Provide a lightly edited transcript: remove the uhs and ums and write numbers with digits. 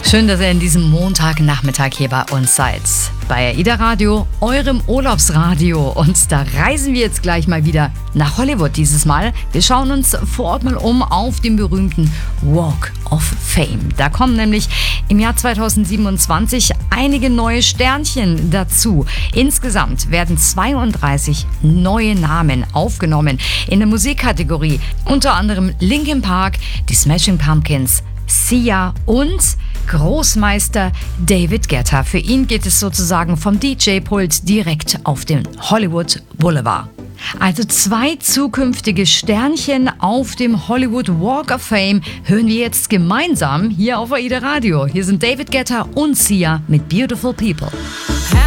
Schön, dass ihr in diesem Montagnachmittag hier bei uns seid. Bei AIDA Radio, eurem Urlaubsradio. Und da reisen wir jetzt gleich mal wieder nach Hollywood dieses Mal. Wir schauen uns vor Ort mal um auf den berühmten Walk of Fame. Da kommen nämlich im Jahr 2027 einige neue Sternchen dazu. Insgesamt werden 32 neue Namen aufgenommen in der Musikkategorie. Unter anderem Linkin Park, die Smashing Pumpkins, Sia und Großmeister David Guetta. Für ihn geht es sozusagen vom DJ-Pult direkt auf den Hollywood Boulevard. Also 2 zukünftige Sternchen auf dem Hollywood Walk of Fame hören wir jetzt gemeinsam hier auf AIDA Radio. Hier sind David Guetta und Sia mit Beautiful People.